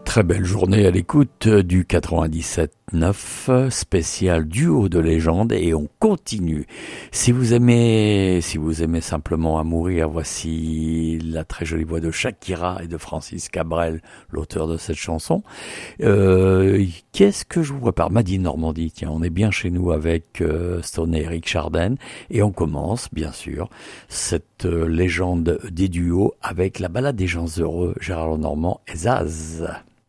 Très belle journée à l'écoute du 97.9 spécial duo de légende et on continue. Si vous aimez simplement à mourir, voici la très jolie voix de Shakira et de Francis Cabrel, l'auteur de cette chanson. Qu'est-ce que je vous prépare? Madine Normandie, tiens, on est bien chez nous avec Stone et Eric Chardin et on commence bien sûr cette légende des duos avec la balade des gens heureux, Gérard Lenormand et Zaz.